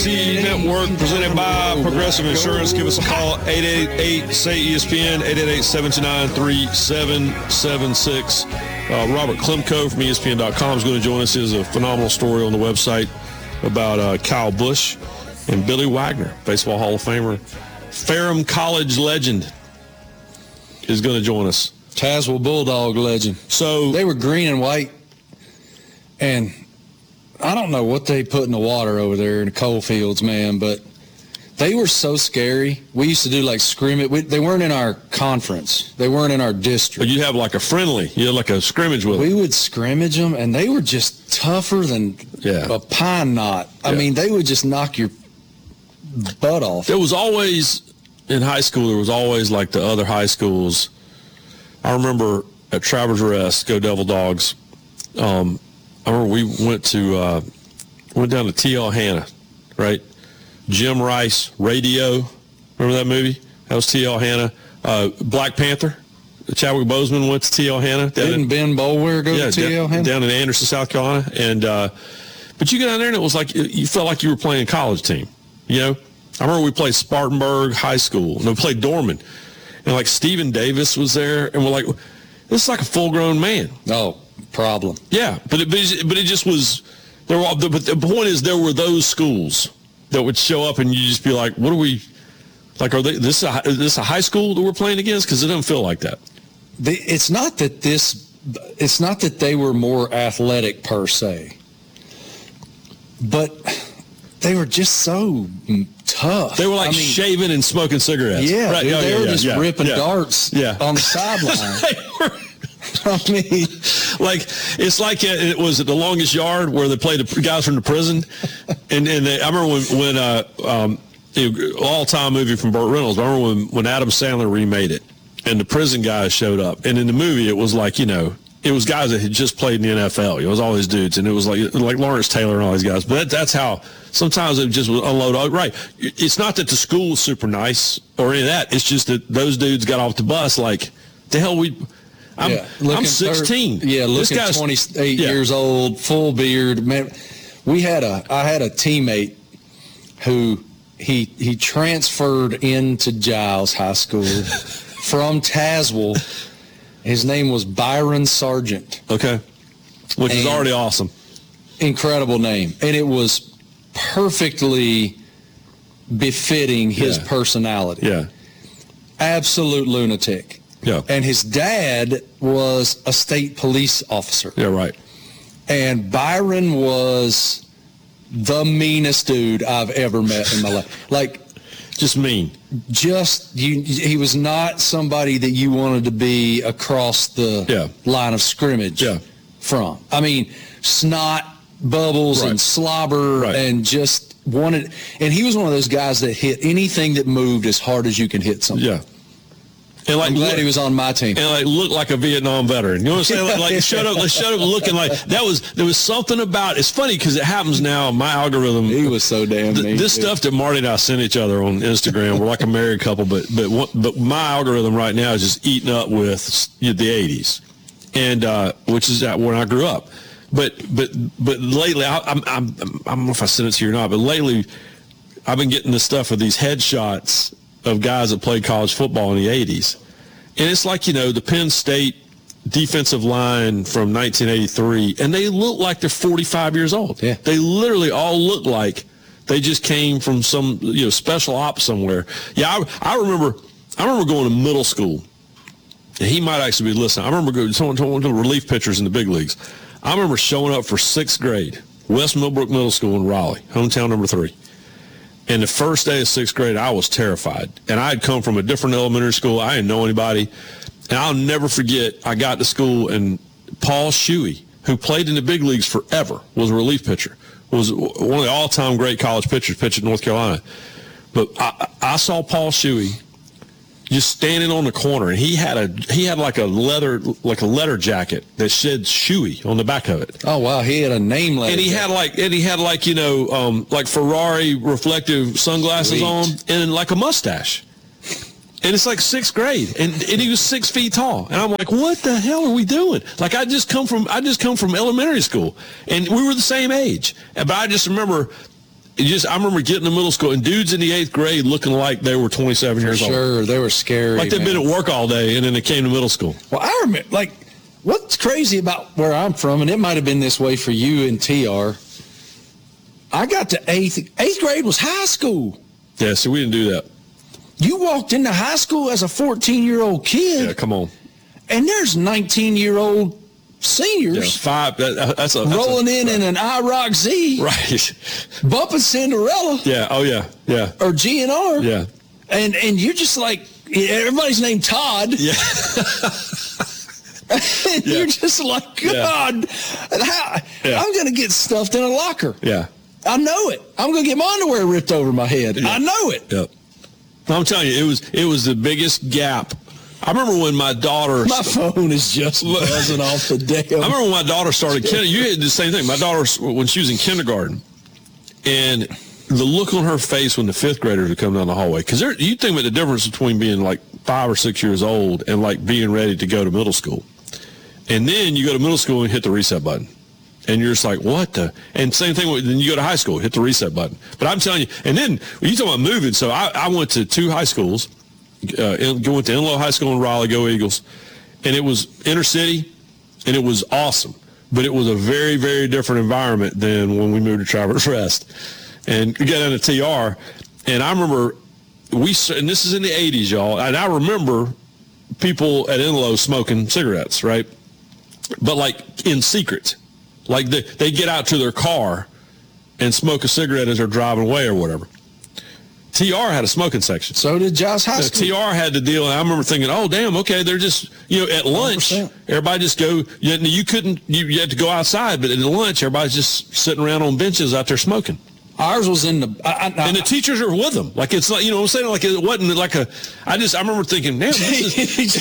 Network presented by Progressive Insurance. Give us a call, 888-SAY-ESPN, 888-729-3776. Robert Klemko from ESPN.com is going to join us. There's a phenomenal story on the website about Kyle Busch and Billy Wagner, Baseball Hall of Famer. Ferrum College legend is going to join us. Tazewell Bulldog legend. So they were green and white, and I don't know what they put in the water over there in the coal fields, man, but they were so scary. We used to do like scrimmage. They weren't in our conference. They weren't in our district. But you have like a friendly. You had like a scrimmage with them. We would scrimmage them, and they were just tougher than a pine knot. I mean, they would just knock your butt off. There was always, in high school, there was always like the other high schools. I remember at Travers Rest, go Devil Dogs, I remember we went down to T.L. Hanna, right? Jim Rice, Radio. Remember that movie? That was T.L. Hanna. Black Panther. Chadwick Boseman went to T.L. Hanna. Didn't Ben Boulware go to T.L. Hanna? Down in Anderson, South Carolina. And but you get down there and it was like you felt like you were playing a college team. You know? I remember we played Spartanburg High School. And we played Dorman. And like Stephen Davis was there. And we're like, this is like a full-grown man. Oh. Problem. Yeah, but it just was. But the point is, there were those schools that would show up, and you just be like, "What are we? Like, are they? Is this a high school that we're playing against? Because it doesn't feel like that." It's not that they were more athletic per se, but they were just so tough. They were like shaving and smoking cigarettes. Yeah, right. Dude, they were just ripping darts on the sideline. I mean, like it's like it was at The Longest Yard where they played the guys from the prison, and I remember when all-time movie from Burt Reynolds. I remember when Adam Sandler remade it, and the prison guys showed up, and in the movie it was like it was guys that had just played in the NFL. It was all these dudes, and it was like Lawrence Taylor and all these guys. But that's how sometimes it just was unload. Right? It's not that the school was super nice or any of that. It's just that those dudes got off the bus like the hell we. I'm 16. Looking 28 years old, full beard. Man, I had a teammate who he transferred into Giles High School from Tazewell. His name was Byron Sargent. Okay, which is already awesome. Incredible name, and it was perfectly befitting his personality. Yeah, absolute lunatic. Yeah. And his dad was a state police officer. Yeah, right. And Byron was the meanest dude I've ever met in my life. Like, just mean. He was not somebody that you wanted to be across the line of scrimmage from. I mean, snot, bubbles, and slobber, and just wanted. And he was one of those guys that hit anything that moved as hard as you can hit something. Yeah. And like, I'm glad he was on my team. And like looked like a Vietnam veteran. You know what I'm saying? Like shut up looking like there was something about. It's funny because it happens now. My algorithm. He was so damn mean. This stuff that Marty and I send each other on Instagram. We're like a married couple, but my algorithm right now is just eating up with the '80s, and which is when I grew up. But lately, I don't know if I sent it to you or not. But lately, I've been getting this stuff of these headshots of guys that played college football in the 80s. And it's like, the Penn State defensive line from 1983, and they look like they're 45 years old. Yeah. They literally all look like they just came from some, special ops somewhere. Yeah, I remember going to middle school, and he might actually be listening. I remember going to relief pitchers in the big leagues. I remember showing up for 6th grade, West Millbrook Middle School in Raleigh, hometown number 3. And the first day of 6th grade, I was terrified. And I had come from a different elementary school. I didn't know anybody. And I'll never forget, I got to school, and Paul Shuey, who played in the big leagues forever, was a relief pitcher, was one of the all-time great college pitchers, pitched in North Carolina. But I saw Paul Shuey just standing on the corner, and he had like a letter jacket that said Shuey on the back of it. Oh wow, he had a name letter. And he had like Ferrari reflective sunglasses on and like a mustache. And it's like 6th grade, and he was 6 feet tall, and I'm like, what the hell are we doing? Like I just come from elementary school, and we were the same age. But I just remember I remember getting to middle school and dudes in the 8th grade looking like they were 27 years old. Sure, they were scary. Like they'd been at work all day, and then they came to middle school. Well, I remember, like, what's crazy about where I'm from, and it might have been this way for you and TR, I got to 8th grade was high school. Yeah, so we didn't do that. You walked into high school as a 14-year-old kid. Yeah, come on. And there's 19-year-old seniors. Yeah, that's rolling in an IROC Z. Right. Bumping Cinderella. Yeah, oh yeah, yeah. Or GNR. Yeah. And you're just like, everybody's named Todd. Yeah. And you're just like, God, I'm going to get stuffed in a locker. Yeah. I know it. I'm going to get my underwear ripped over my head. Yeah. I know it. Yep. I'm telling you, it was the biggest gap. I remember when my daughter... My phone is just buzzing off the damn... I remember when my daughter started... You had the same thing. My daughter, when she was in kindergarten, and the look on her face when the 5th graders would come down the hallway, because you think about the difference between being like 5 or 6 years old and like being ready to go to middle school. And then you go to middle school and hit the reset button. And you're just like, what the? And same thing, then you go to high school, hit the reset button. But I'm telling you, and then when you talk about moving, so I went to 2 high schools, went to Enloe High School in Raleigh, go Eagles, and it was inner city, and it was awesome. But it was a very, very different environment than when we moved to Traverse Rest. And we got down to TR, and I remember and this is in the 80s, y'all, and I remember people at Enloe smoking cigarettes, right? But like in secret. Like they get out to their car and smoke a cigarette as they're driving away or whatever. TR had a smoking section. So did Giles High School. TR had to deal, and I remember thinking, oh, damn, okay, they're just, at lunch, 100%. Everybody just go, you had to go outside, but at lunch, everybody's just sitting around on benches out there smoking. Ours was in the... and the teachers are with them. Like, it's like, I'm saying, like, it wasn't like I remember thinking, damn, this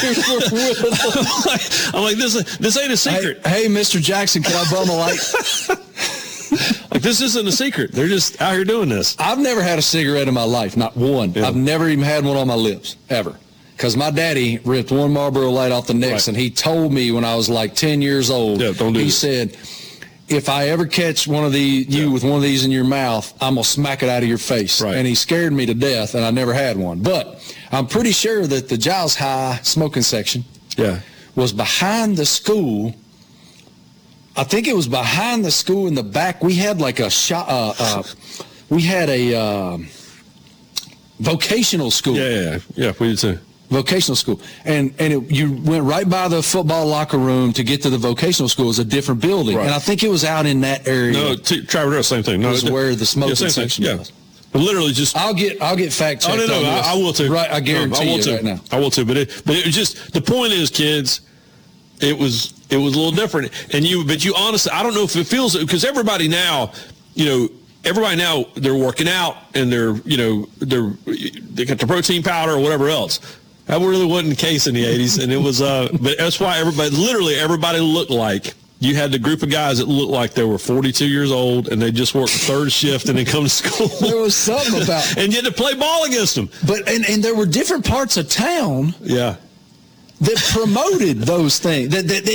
is... I'm like, this ain't a secret. Hey, Mr. Jackson, can I bum a light? Like, this isn't a secret. They're just out here doing this. I've never had a cigarette in my life, not one. Yeah. I've never even had one on my lips, ever. Because my daddy ripped one Marlboro Light off the Nix, and he told me when I was like 10 years old, he said, if I ever catch one of you with one of these in your mouth, I'm going to smack it out of your face. Right. And he scared me to death, and I never had one. But I'm pretty sure that the Giles High smoking section was behind the school. I think it was behind the school in the back. We had like a we had a vocational school. Yeah, we did too. Vocational school. And you went right by the football locker room to get to the vocational school. It was a different building. Right. And I think it was out in that area. No, Traverse, same thing. No, it was where the smoking section was. But literally just... I'll get fact checked. Oh, no, I will too. Right, I guarantee you right now. I will too. But it was just... The point is, kids, it was a little different. But you honestly, I don't know if it feels... Because everybody now, they're working out and they got the protein powder or whatever else. That really wasn't the case in the 80s, and it was, but that's why everybody looked like, you had the group of guys that looked like they were 42 years old, and they just worked the third shift and then come to school. There was something about and you had to play ball against them. But, and there were different parts of town that promoted those things.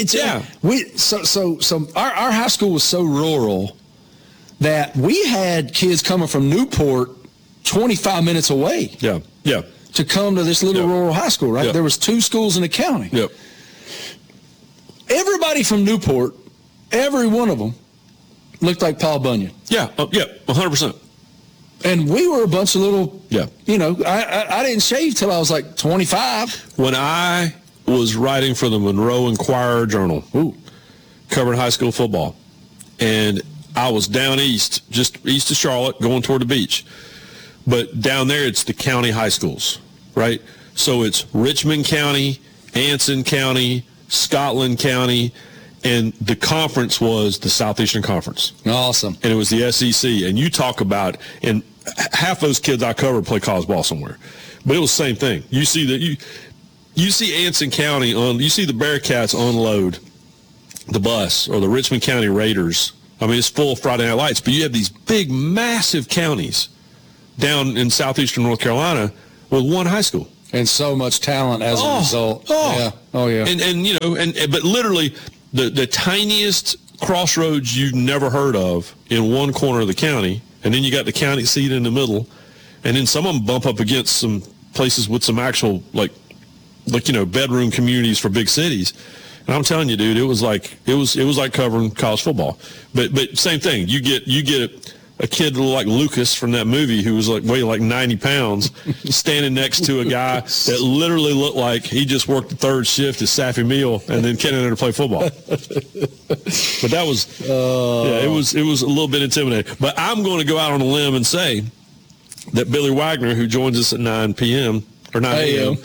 Our high school was so rural that we had kids coming from Newport 25 minutes away. Yeah. To come to this little rural high school, right? There was 2 schools in the county. Yep. Everybody from Newport, every one of them, looked like Paul Bunyan. Yeah, 100%. And we were a bunch of little, I didn't shave till I was like 25. When I was writing for the Monroe Inquirer Journal, covering high school football, and I was down east, just east of Charlotte, going toward the beach. But down there, it's the county high schools, right? So it's Richmond County, Anson County, Scotland County, and the conference was the Southeastern Conference. Awesome. And it was the SEC. And you talk about, and half those kids I covered play college ball somewhere. But it was the same thing. You see you see Anson County, you see the Bearcats unload the bus, or the Richmond County Raiders. I mean, it's full of Friday Night Lights. But you have these big, massive counties down in southeastern North Carolina with one high school. And so much talent as a result. Yeah. And but literally the tiniest crossroads you've never heard of in one corner of the county, and then you got the county seat in the middle, and then some of them bump up against some places with some actual like bedroom communities for big cities. And I'm telling you, dude, it was like covering college football. But same thing. You get a kid like Lucas from that movie who was weighed like 90 pounds standing next to a guy that literally looked like he just worked the third shift at Saffy Meal and then came in there to play football. But that was, it was a little bit intimidating. But I'm going to go out on a limb and say that Billy Wagner, who joins us at 9 p.m. or 9 a.m.,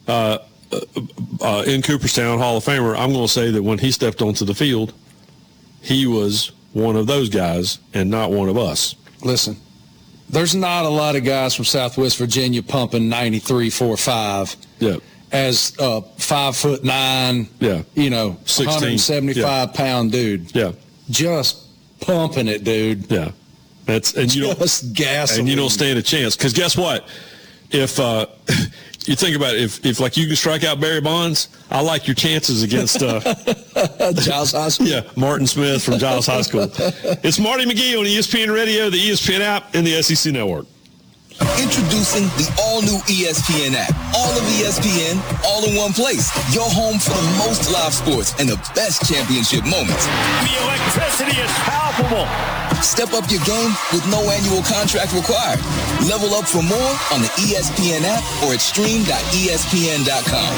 in Cooperstown, Hall of Famer, I'm going to say that when he stepped onto the field, he was one of those guys and not one of us. Listen, there's not a lot of guys from Southwest Virginia pumping 93.45. Yeah. As a 5'9", 175 pound dude. Yeah. Just pumping it, dude. Yeah. And you don't stand a chance. Because guess what? If you think about it, if like you can strike out Barry Bonds, I like your chances against Giles High School. Yeah, Martin Smith from Giles High School. It's Marty McGee on ESPN Radio, the ESPN app, and the SEC Network. Introducing the all-new ESPN app. All of ESPN, all in one place. Your home for the most live sports and the best championship moments. The electricity is palpable. Step up your game with no annual contract required. Level up for more on the ESPN app or at stream.espn.com.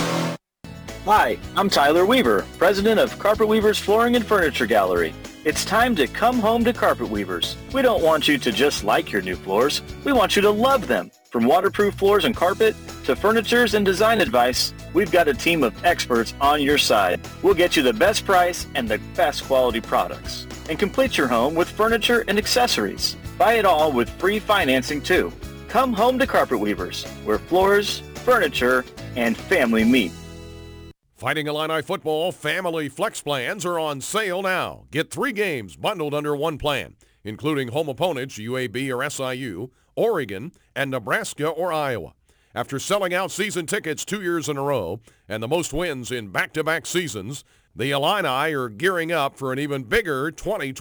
Hi, I'm Tyler Weaver, president of Carpet Weavers Flooring and Furniture Gallery. It's time to come home to Carpet Weavers. We don't want you to just like your new floors. We want you to love them. From waterproof floors and carpet to furnitures and design advice, we've got a team of experts on your side. We'll get you the best price and the best quality products. And complete your home with furniture and accessories. Buy it all with free financing too. Come home to Carpet Weavers, where floors, furniture, and family meet. Fighting Illini football family flex plans are on sale now. Get 3 games bundled under one plan, including home opponents UAB or SIU, Oregon, and Nebraska or Iowa. After selling out season tickets 2 years in a row and the most wins in back-to-back seasons, the Illini are gearing up for an even bigger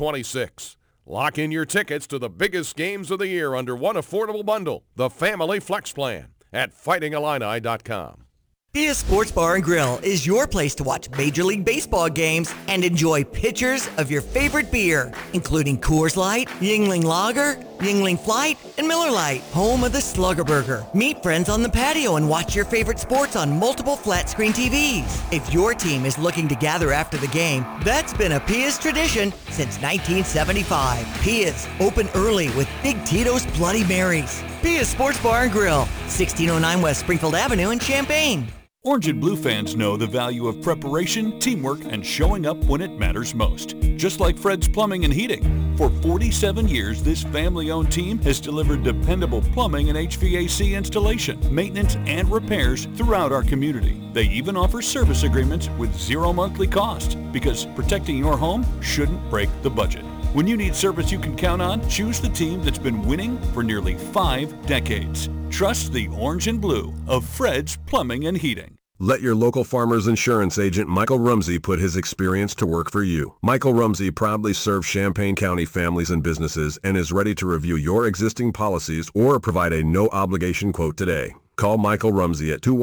2026. Lock in your tickets to the biggest games of the year under one affordable bundle, the Family Flex Plan, at fightingillini.com. Pia Sports Bar and Grill is your place to watch Major League Baseball games and enjoy pitchers of your favorite beer, including Coors Light, Yuengling Lager, Yuengling Flight, and Miller Lite, home of the Slugger Burger. Meet friends on the patio and watch your favorite sports on multiple flat-screen TVs. If your team is looking to gather after the game, that's been a Pia's tradition since 1975. Pia's, open early with Big Tito's Bloody Marys. Pia's Sports Bar and Grill, 1609 West Springfield Avenue in Champaign. Orange and Blue fans know the value of preparation, teamwork, and showing up when it matters most. Just like Fred's Plumbing and Heating. For 47 years, this family-owned team has delivered dependable plumbing and HVAC installation, maintenance, and repairs throughout our community. They even offer service agreements with 0 monthly cost, because protecting your home shouldn't break the budget. When you need service you can count on, choose the team that's been winning for nearly 5 decades. Trust the Orange and Blue of Fred's Plumbing and Heating. Let your local Farmers Insurance agent Michael Rumsey put his experience to work for you. Michael Rumsey proudly serves Champaign County families and businesses and is ready to review your existing policies or provide a no-obligation quote today. Call Michael Rumsey at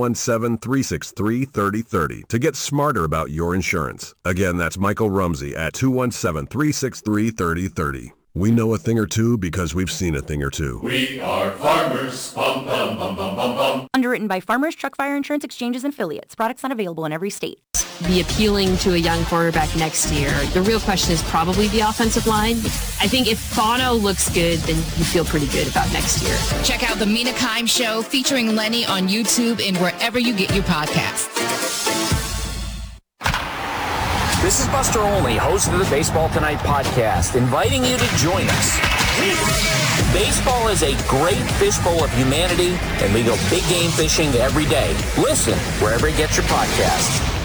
217-363-3030 to get smarter about your insurance. Again, that's Michael Rumsey at 217-363-3030. We know a thing or two because we've seen a thing or two. We are farmers. Bum, bum, bum, bum, bum, bum. Underwritten by Farmers Truck Fire Insurance Exchanges and Affiliates. Products not available in every state. Be appealing to a young quarterback next year. The real question is probably the offensive line. I think if Bono looks good, then you feel pretty good about next year. Check out the Mina Kimes Show featuring Lenny on YouTube and wherever you get your podcasts. This is Buster Olney, host of the Baseball Tonight podcast, inviting you to join us. Baseball is a great fishbowl of humanity, and we go big game fishing every day. Listen wherever you get your podcasts.